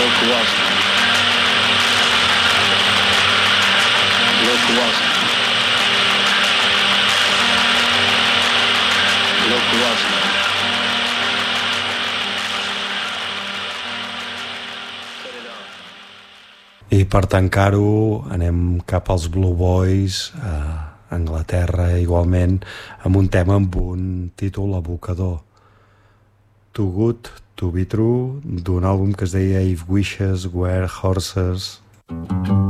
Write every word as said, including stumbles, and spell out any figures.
Look was. Look was. Look was. I per tancar-ho anem cap als Blue Boys, a Anglaterra igualment, amb un tema amb un títol evocador, Too Good to Be True, d'un àlbum que es deia If Wishes Were Horses.